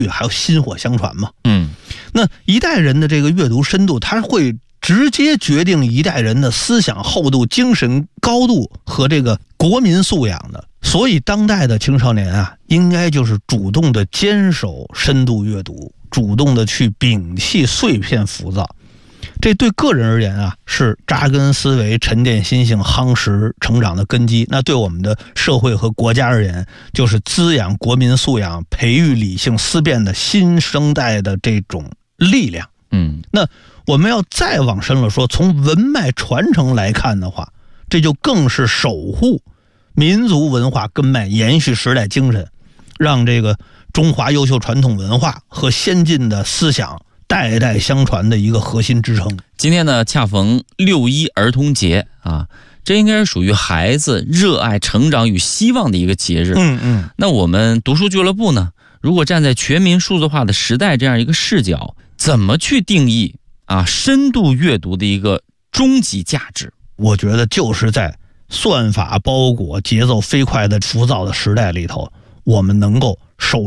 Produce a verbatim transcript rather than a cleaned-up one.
还有薪火相传嘛。 嗯， 那一代人的这个阅读深度，它会直接决定一代人的思想厚度、精神高度和这个国民素养的。所以当代的青少年啊，应该就是主动的坚守深度阅读，主动的去摒弃碎片浮躁。这对个人而言啊，是扎根思维、沉淀心性、夯实成长的根基。那对我们的社会和国家而言，就是滋养国民素养、培育理性思辨的新生代的这种力量。 嗯， 那我们要再往深了说，从文脉传承来看的话，这就更是守护民族文化根脉，延续时代精神，让这个中华优秀传统文化和先进的思想代代相传的一个核心支撑。 今天呢，恰逢六一儿童节啊，这应该是属于孩子热爱成长与希望的一个节日。 嗯嗯， 那我们读书俱乐部呢，如果站在全民数字化的时代这样一个视角，怎么去定义啊深度阅读的一个终极价值？ 我觉得就是在算法包裹、节奏飞快的浮躁的时代里头，我们能够